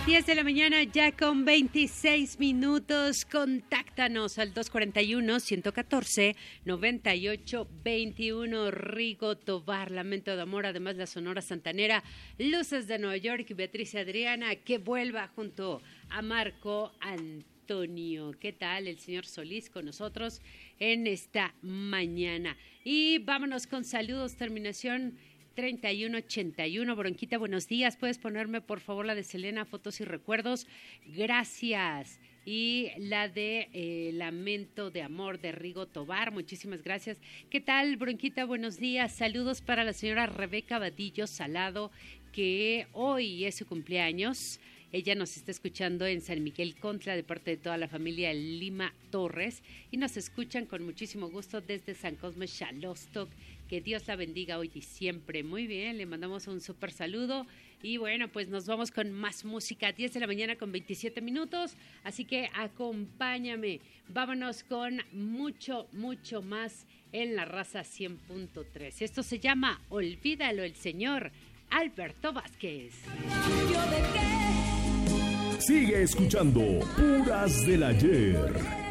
10 de la mañana, ya con 26 minutos. Contáctanos al 241-114-9821. Rigo Tobar, Lamento de Amor, además la Sonora Santanera, Luces de Nueva York y Beatriz Adriana, que vuelva junto a Marco Antonio. ¿Qué tal el señor Solís con nosotros en esta mañana? Y vámonos con saludos, terminación 3181. Bronquita, buenos días. ¿Puedes ponerme, por favor, la de Selena, Fotos y Recuerdos? Gracias. Y la de Lamento de Amor, de Rigo Tobar. Muchísimas gracias. ¿Qué tal, Bronquita? Buenos días. Saludos para la señora Rebeca Vadillo Salado, que hoy es su cumpleaños. Ella nos está escuchando en San Miguel Contla, de parte de toda la familia Lima Torres, y nos escuchan con muchísimo gusto desde San Cosme, Xalostok. Que Dios la bendiga hoy y siempre. Muy bien, le mandamos un súper saludo. Y bueno, pues nos vamos con más música. 10 de la mañana con 27 minutos. Así que acompáñame. Vámonos con mucho, mucho más en La Raza 100.3. Esto se llama Olvídalo, el señor Alberto Vázquez. Sigue escuchando Puras del Ayer.